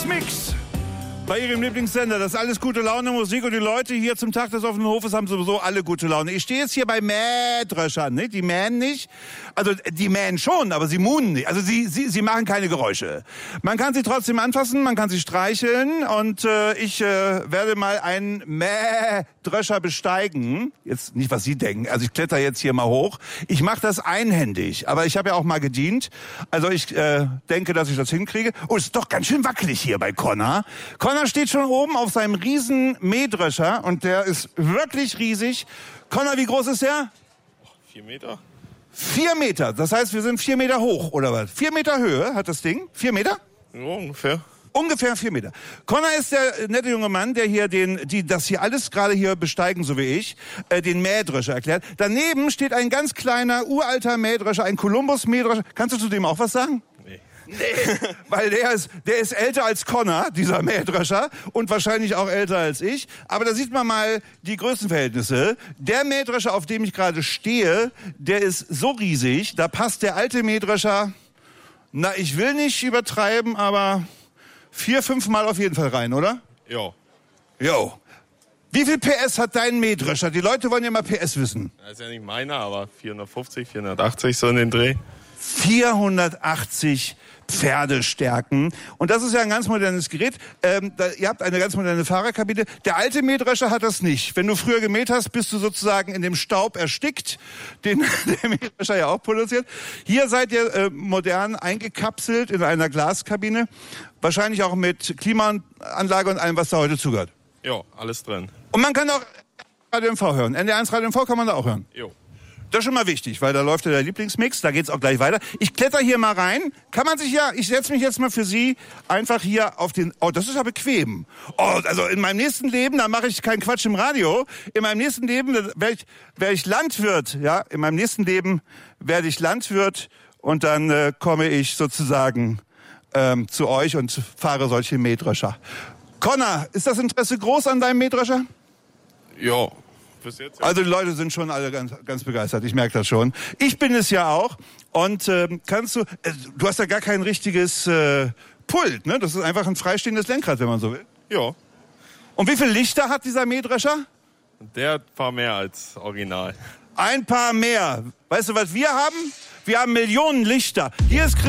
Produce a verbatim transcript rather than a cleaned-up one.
Mix bei Ihrem Lieblingssender. Das ist alles gute Laune Musik und die Leute hier zum Tag des offenen Hofes haben sowieso alle gute Laune. Ich stehe jetzt hier bei Mähdröschern, ne? Die mähen nicht. Also die mähen schon, aber sie muhen nicht. Also sie, sie, sie machen keine Geräusche. Man kann sie trotzdem anfassen, man kann sie streicheln und äh, ich äh, werde mal einen Mähdröscher besteigen. Jetzt nicht, was Sie denken. Also ich kletter jetzt hier mal hoch. Ich mache das einhändig, aber ich habe ja auch mal gedient. Also ich äh, denke, dass ich das hinkriege. Oh, ist doch ganz schön wackelig hier bei Connor. Connor steht schon oben auf seinem riesen Mähdröscher und der ist wirklich riesig. Connor, wie groß ist der? Vier Meter. Vier Meter. Das heißt, wir sind vier Meter hoch, oder was? Vier Meter Höhe hat das Ding? Vier Meter? Ja, ungefähr. Ungefähr vier Meter. Connor ist der nette junge Mann, der hier den, die das hier alles gerade hier besteigen, so wie ich, äh, den Mähdröscher erklärt. Daneben steht ein ganz kleiner, uralter Mähdröscher, ein Columbus-Mähdröscher. Kannst du zu dem auch was sagen? Nee. Nee, weil der ist, der ist älter als Connor, dieser Mähdröscher, und wahrscheinlich auch älter als ich. Aber da sieht man mal die Größenverhältnisse. Der Mähdröscher, auf dem ich gerade stehe, der ist so riesig, da passt der alte Mähdröscher, na, ich will nicht übertreiben, aber vier, fünf Mal auf jeden Fall rein, oder? Ja. Jo. Wie viel P S hat dein Mähdröscher? Die Leute wollen ja mal P S wissen. Das ist ja nicht meiner, aber vierhundertfünfzig, vierhundertachtzig, so in den Dreh. vierhundertachtzig Pferdestärken. Und das ist ja ein ganz modernes Gerät. Ähm, da, ihr habt eine ganz moderne Fahrerkabine. Der alte Mähdrescher hat das nicht. Wenn du früher gemäht hast, bist du sozusagen in dem Staub erstickt, den der Mähdrescher ja auch produziert. Hier seid ihr äh, modern eingekapselt in einer Glaskabine. Wahrscheinlich auch mit Klimaanlage und allem, was da heute zugehört. Ja, alles drin. Und man kann auch Radio M V hören. N D eins Radio M V kann man da auch hören. Jo. Das ist schon mal wichtig, weil da läuft ja der Lieblingsmix, da geht's auch gleich weiter. Ich kletter hier mal rein. Kann man sich ja, ich setze mich jetzt mal für Sie einfach hier auf den, oh, das ist ja bequem. Oh, also in meinem nächsten Leben, da mache ich keinen Quatsch im Radio. In meinem nächsten Leben werde ich, werd ich Landwirt, ja. In meinem nächsten Leben werde ich Landwirt und dann äh, komme ich sozusagen ähm, zu euch und fahre solche Mähdrescher. Connor, ist das Interesse groß an deinem Mähdrescher? Ja. Bis jetzt, ja. Also die Leute sind schon alle ganz, ganz begeistert, ich merke das schon. Ich bin es ja auch. Und ähm, kannst du, äh, du hast ja gar kein richtiges äh, Pult, ne? Das ist einfach ein freistehendes Lenkrad, wenn man so will. Ja. Und wie viele Lichter hat dieser Mähdrescher? Der hat ein paar mehr als original. Ein paar mehr. Weißt du, was wir haben? Wir haben Millionen Lichter. Hier ist Chris